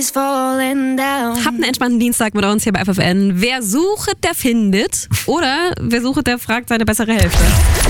Habt einen entspannten Dienstag mit uns hier bei FFN. Wer sucht, der findet. Oder wer sucht, der fragt seine bessere Hälfte.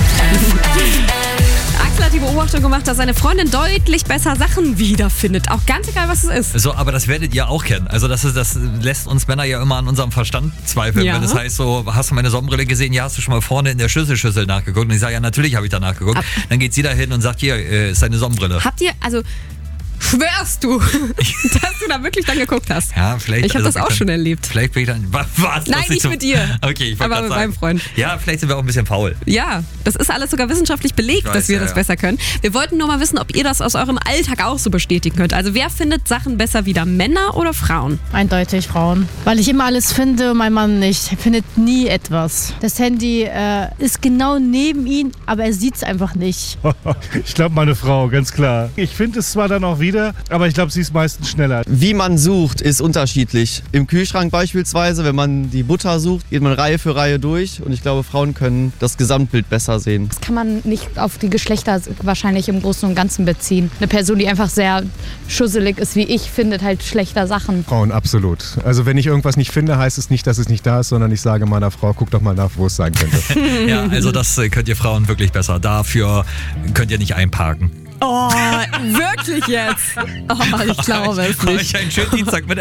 Axel hat die Beobachtung gemacht, dass seine Freundin deutlich besser Sachen wiederfindet. Auch ganz egal, was es ist. So, aber das werdet ihr auch kennen. Also das lässt uns Männer ja immer an unserem Verstand zweifeln. Ja. Wenn es heißt so, hast du meine Sonnenbrille gesehen? Ja, hast du schon mal vorne in der Schüssel nachgeguckt? Und ich sage, ja, natürlich habe ich da nachgeguckt. Dann geht sie da hin und sagt, hier ist deine Sonnenbrille. Habt ihr, also schwörst du, dass du da wirklich dann geguckt hast? Ja, vielleicht. Ich habe das auch schon erlebt. Vielleicht bin ich dann. Was? Nein, nicht mit dir. Okay, ich wollte aber gerade mit sagen. meinem Freund. Ja, vielleicht sind wir auch ein bisschen faul. Ja, das ist alles sogar wissenschaftlich belegt, dass wir das besser können. Wir wollten nur mal wissen, ob ihr das aus eurem Alltag auch so bestätigen könnt. Also wer findet Sachen besser wieder, Männer oder Frauen? Eindeutig Frauen. Weil ich immer alles finde, mein Mann nicht. Er findet nie etwas. Das Handy ist genau neben ihm, aber er sieht es einfach nicht. Ich glaube, meine Frau, ganz klar. Ich finde es zwar dann auch wieder, aber ich glaube, sie ist meistens schneller. Wie man sucht, ist unterschiedlich. Im Kühlschrank beispielsweise, wenn man die Butter sucht, geht man Reihe für Reihe durch. Und ich glaube, Frauen können das Gesamtbild besser sehen. Das kann man nicht auf die Geschlechter wahrscheinlich im Großen und Ganzen beziehen. Eine Person, die einfach sehr schusselig ist wie ich, findet halt schlechter Sachen. Frauen, absolut. Also wenn ich irgendwas nicht finde, heißt es nicht, dass es nicht da ist, sondern ich sage meiner Frau, guck doch mal nach, wo es sein könnte. Ja, also das könnt ihr Frauen wirklich besser. Dafür könnt ihr nicht einparken. Oh, wirklich jetzt? Oh, ich glaube es nicht. Euch einen schönen Dienstag mit